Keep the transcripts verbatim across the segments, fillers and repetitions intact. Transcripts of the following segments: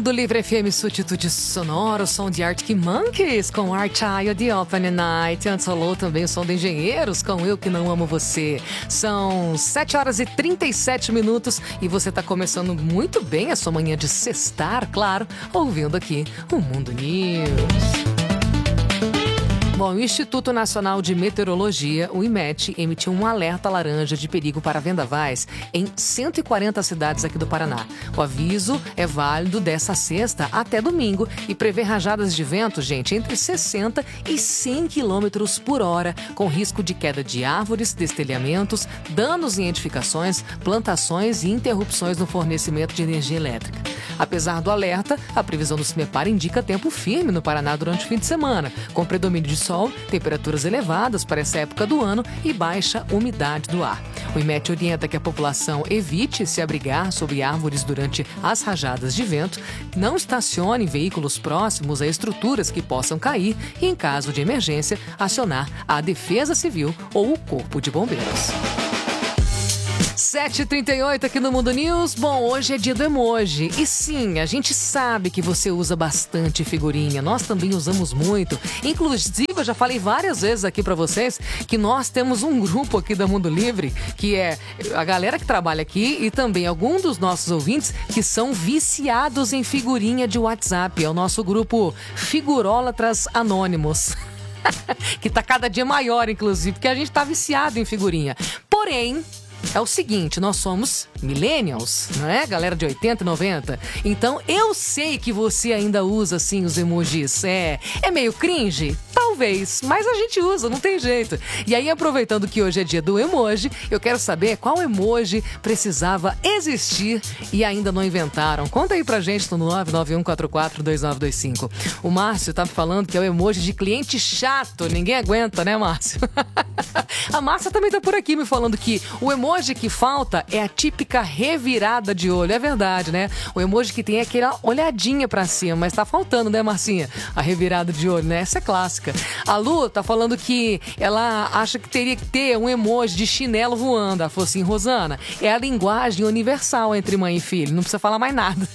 Mundo Livre F M, sua atitude sonora, o som de Arctic Monkeys com Our Child, The Open Night. Antes rolou também o som de Engenheiros com Eu Que Não Amo Você. São sete horas e trinta e sete minutos e você está começando muito bem a sua manhã de sextar, claro, ouvindo aqui o Mundo News. Bom, o Instituto Nacional de Meteorologia, o IMET, emitiu um alerta laranja de perigo para vendavais em cento e quarenta cidades aqui do Paraná. O aviso é válido dessa sexta até domingo e prevê rajadas de vento, gente, entre sessenta e cem quilômetros por hora, com risco de queda de árvores, destelhamentos, danos em edificações, plantações e interrupções no fornecimento de energia elétrica. Apesar do alerta, a previsão do CIMEPAR indica tempo firme no Paraná durante o fim de semana, com predomínio de sol, temperaturas elevadas para essa época do ano e baixa umidade do ar. O IMET orienta que a população evite se abrigar sob árvores durante as rajadas de vento, não estacione veículos próximos a estruturas que possam cair e, em caso de emergência, acionar a Defesa Civil ou o Corpo de Bombeiros. sete e trinta e oito aqui no Mundo News. Bom, hoje é dia do emoji. E sim, a gente sabe que você usa bastante figurinha. Nós também usamos muito. Inclusive, eu já falei várias vezes aqui pra vocês que nós temos um grupo aqui da Mundo Livre, que é a galera que trabalha aqui e também alguns dos nossos ouvintes que são viciados em figurinha de WhatsApp. É o nosso grupo Figurólatras Anônimos. Que tá cada dia maior, inclusive, porque a gente tá viciado em figurinha. Porém, é o seguinte, nós somos millennials, não é? Galera de oitenta e noventa. Então, eu sei que você ainda usa, assim, os emojis. É, é meio cringe? Talvez, mas a gente usa, não tem jeito. E aí, aproveitando que hoje é dia do emoji, eu quero saber qual emoji precisava existir e ainda não inventaram. Conta aí pra gente no nove nove um quatro quatro dois nove dois cinco. O Márcio tá me falando que é o emoji de cliente chato. Ninguém aguenta, né, Márcio? A Márcia também tá por aqui me falando que o emoji que falta é a típica revirada de olho. É verdade, né? O emoji que tem aquela olhadinha pra cima, mas tá faltando, né, Marcinha? A revirada de olho, né? Essa é clássica. A Lu tá falando que ela acha que teria que ter um emoji de chinelo voando. Ela falou assim, Rosana, é a linguagem universal entre mãe e filho. Não precisa falar mais nada.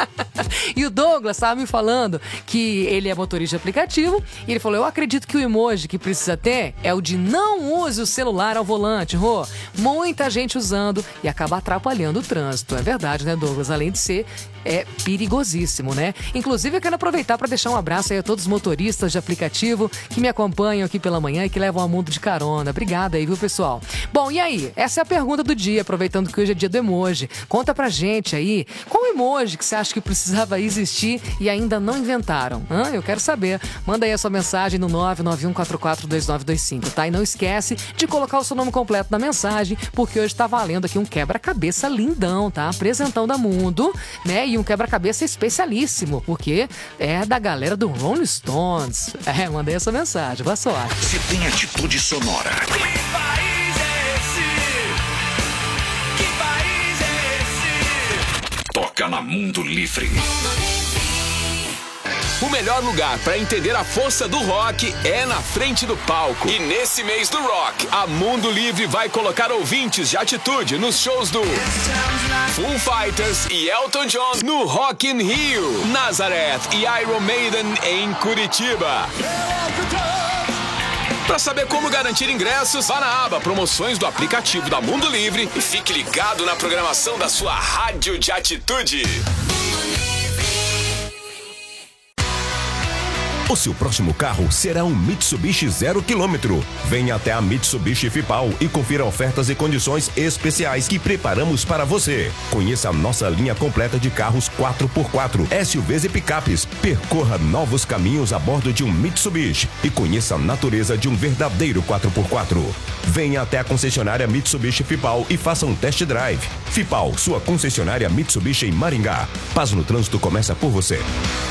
E o Douglas estava me falando que ele é motorista de aplicativo e ele falou, eu acredito que o emoji que precisa ter é o de não use o celular ao volante, Rô. Muita gente usando e acaba atrapalhando o trânsito. É verdade, né, Douglas? Além de ser, é perigosíssimo, né? Inclusive, eu quero aproveitar para deixar um abraço aí a todos os motoristas de aplicativo que me acompanham aqui pela manhã e que levam ao mundo de carona. Obrigada aí, viu, pessoal? Bom, e aí? Essa é a pergunta do dia, aproveitando que hoje é dia do emoji. Conta pra gente aí, qual emoji que você acha que precisava existir e ainda não inventaram? Hã? Eu quero saber. Manda aí a sua mensagem no nove nove um quatro quatro dois nove dois cinco, tá? E não esquece de colocar o seu nome completo na mensagem, porque hoje tá valendo aqui um quebra-cabeça lindão, tá? Apresentão da Mundo, né? E um quebra-cabeça especialíssimo, porque é da galera do Rolling Stones. É, mandei essa mensagem. Boa sorte. Você tem atitude sonora. Que país é esse? Que país é esse? Toca na Mundo Livre. O melhor lugar para entender a força do rock é na frente do palco. E nesse mês do rock, a Mundo Livre vai colocar ouvintes de atitude nos shows do Foo Fighters e Elton John no Rock in Rio, Nazareth e Iron Maiden em Curitiba. Para saber como garantir ingressos, vá na aba Promoções do aplicativo da Mundo Livre e fique ligado na programação da sua rádio de atitude. O seu próximo carro será um Mitsubishi zero quilômetro. Venha até a Mitsubishi Fipal e confira ofertas e condições especiais que preparamos para você. Conheça a nossa linha completa de carros quatro por quatro, S U Vs e picapes. Percorra novos caminhos a bordo de um Mitsubishi e conheça a natureza de um verdadeiro quatro por quatro. Venha até a concessionária Mitsubishi Fipal e faça um test drive. Fipal, sua concessionária Mitsubishi em Maringá. Paz no trânsito começa por você.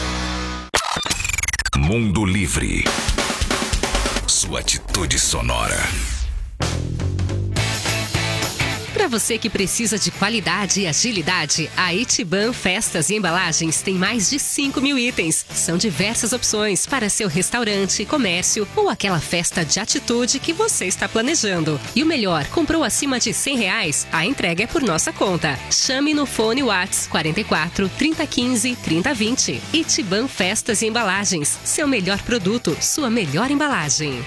Mundo Livre. Sua atitude sonora. Para você que precisa de qualidade e agilidade, a Itiban Festas e Embalagens tem mais de cinco mil itens. São diversas opções para seu restaurante, comércio ou aquela festa de atitude que você está planejando. E o melhor, comprou acima de cem reais? A entrega é por nossa conta. Chame no fone WhatsApp quarenta e quatro, trinta, quinze, trinta, vinte. Itiban Festas e Embalagens. Seu melhor produto, sua melhor embalagem.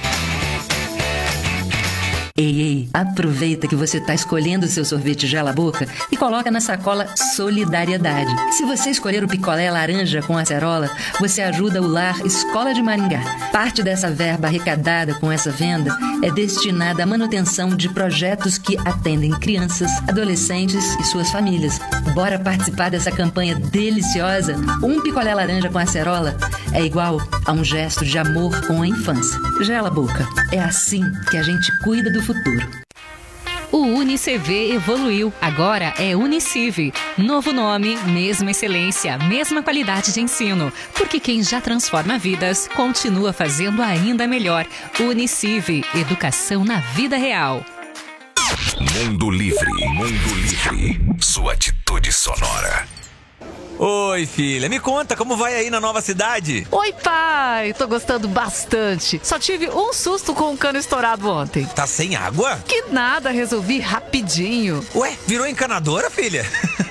Ei, ei, aproveita que você está escolhendo o seu sorvete Gela Boca e coloca na sacola Solidariedade. Se você escolher o picolé laranja com acerola, você ajuda o Lar Escola de Maringá. Parte dessa verba arrecadada com essa venda é destinada à manutenção de projetos que atendem crianças, adolescentes e suas famílias. Bora participar dessa campanha deliciosa? Um picolé laranja com acerola é igual a um gesto de amor com a infância. Gela Boca, é assim que a gente cuida do futuro. O UniCV evoluiu, agora é Uniciv. Novo nome, mesma excelência, mesma qualidade de ensino. Porque quem já transforma vidas, continua fazendo ainda melhor. Uniciv, educação na vida real. Mundo Livre, Mundo Livre, sua atitude sonora. Oi, filha, me conta como vai aí na nova cidade? Oi, pai, tô gostando bastante. Só tive um susto com um cano estourado ontem. Tá sem água? Que nada, resolvi rapidinho. Ué, virou encanadora, filha?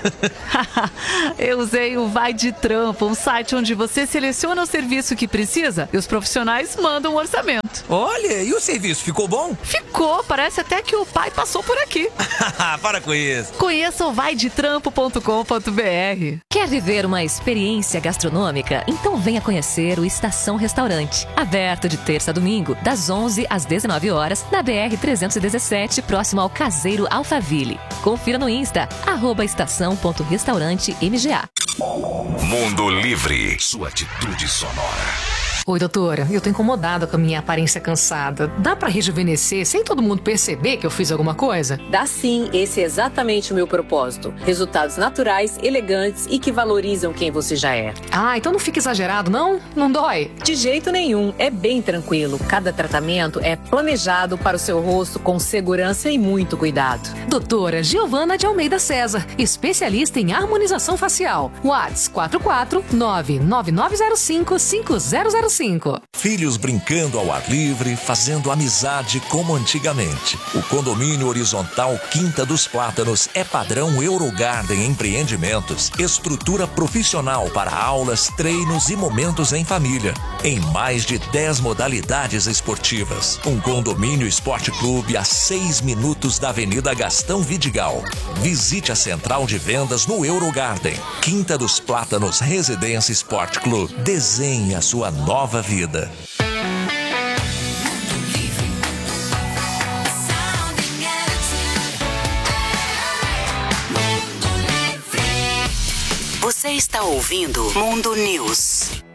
Eu usei o Vai de Trampo, um site onde você seleciona o serviço que precisa e os profissionais mandam um orçamento. Olha, e o serviço, ficou bom? Ficou, parece até que o pai passou por aqui. Para com isso. Conheça o vai de trampo ponto com ponto b r. Quer viver uma experiência gastronômica? Então venha conhecer o Estação Restaurante. Aberto de terça a domingo, das onze às dezenove horas, na B R trezentos e dezessete, próximo ao Caseiro Alphaville. Confira no Insta, arroba estação.restaurante M G A. Mundo Livre, sua atitude sonora. Oi, doutora, eu tô incomodada com a minha aparência cansada. Dá pra rejuvenescer sem todo mundo perceber que eu fiz alguma coisa? Dá sim, esse é exatamente o meu propósito. Resultados naturais, elegantes e que valorizam quem você já é. Ah, então não fica exagerado, não? Não dói? De jeito nenhum, é bem tranquilo. Cada tratamento é planejado para o seu rosto com segurança e muito cuidado. Doutora Giovana de Almeida César, especialista em harmonização facial. WhatsApp quatro quatro nove nove nove zero cinco cinco zero zero cinco. Filhos brincando ao ar livre, fazendo amizade como antigamente. O condomínio horizontal Quinta dos Plátanos é padrão Eurogarden Empreendimentos. Estrutura profissional para aulas, treinos e momentos em família. Em mais de dez modalidades esportivas. Um condomínio esporte clube a seis minutos da Avenida Gastão Vidigal. Visite a central de vendas no Eurogarden. Quinta dos Plátanos Residência Sport Club. Desenhe a sua nova Nova vida. Você está ouvindo Mundo News.